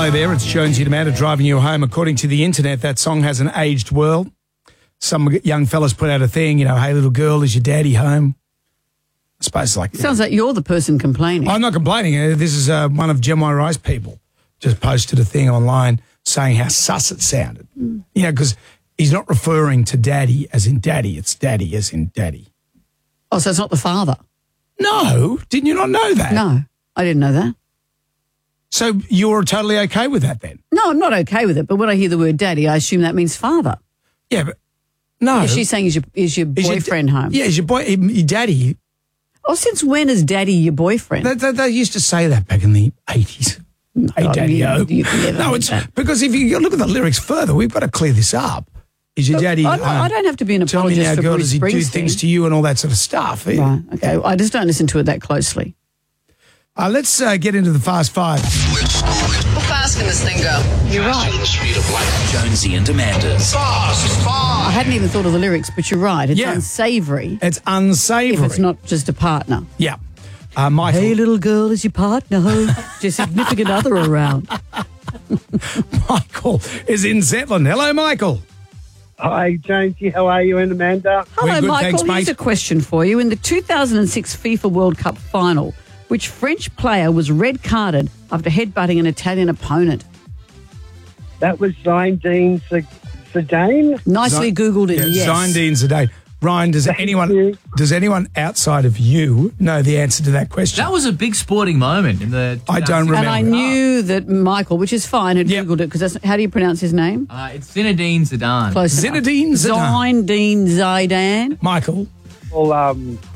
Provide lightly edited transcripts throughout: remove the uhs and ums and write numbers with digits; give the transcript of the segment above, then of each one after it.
Hello there, it's Jonesy and Amanda driving you home. According to the internet, that song has an aged world. Some young fellas put out a thing, hey, little girl, is your daddy home? I suppose Sounds like you're the person complaining. I'm not complaining. This is one of Gemini Rice people just posted a thing online saying how sus it sounded. Because he's not referring to daddy as in daddy, it's daddy as in daddy. Oh, so it's not the father? No, didn't you not know that? No, I didn't know that. So you're totally okay with that then? No, I'm not okay with it, but when I hear the word daddy, I assume that means father. Yeah, but no. Yeah, she's saying is your boyfriend home? Yeah, is your daddy. Oh, since when is daddy your boyfriend? They used to say that back in the 80s. Hey, daddy-o. No, it's because if you look at the lyrics further, we've got to clear this up. Is your daddy I don't have to be an apologist for girl, Bruce does he do things to you and all that sort of stuff? Right, okay. I just don't listen to it that closely. Let's get into the Fast Five. How fast can this thing go? You're right. The speed of light. Jonesy and Amanda's Fast I Five. hadn't even thought of the lyrics, but you're right. It's Yeah. unsavoury It's unsavoury. if it's not just a partner. Yeah. Michael. Hey, little girl, is your partner home? Your significant other around. Michael is in Zetland. Hello, Michael. Hi, Jonesy. How are you and Amanda? Hello, We're good, Michael. thanks, Here's mate. a question for you. In the 2006 FIFA World Cup final, which French player was red-carded after headbutting an Italian opponent? That was Zinedine Zidane. Nicely Googled it, yes. Zinedine Zidane. Ryan, does anyone outside of you know the answer to that question? That was a big sporting moment in the. I don't remember. And I knew that Michael, which is fine, had Googled it because how do you pronounce his name? It's Zinedine Zidane. Close enough. Zinedine Zidane. Zinedine Zidane. Michael. All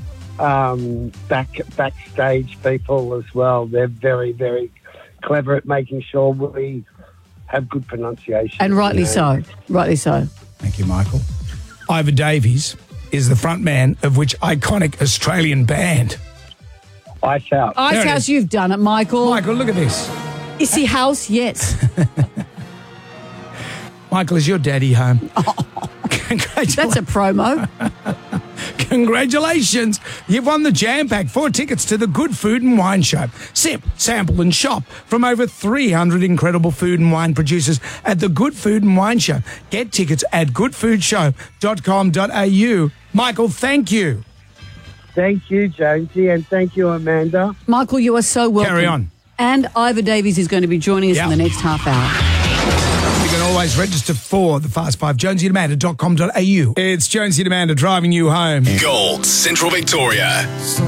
backstage people as well. They're very, very clever at making sure we have good pronunciation. And rightly so. Rightly so. Thank you, Michael. Ivor Davies is the front man of which iconic Australian band? Ice House. Ice There it House, is. you've done it, Michael. Michael, look at this. Issy House, yes. Michael, is your daddy home? That's a promo. Congratulations. You've won the Jam Pack, 4 tickets to the Good Food and Wine Show. Sip, sample and shop from over 300 incredible food and wine producers at the Good Food and Wine Show. Get tickets at goodfoodshow.com.au. Michael, thank you. Thank you, Jonesy, and thank you, Amanda. Michael, you are so welcome. Carry on. And Ivor Davies is going to be joining us in the next half hour. You can always register for the Fast Five, jonesyandamanda.com.au. It's Jonesy and Amanda driving you home. Gold, Central Victoria.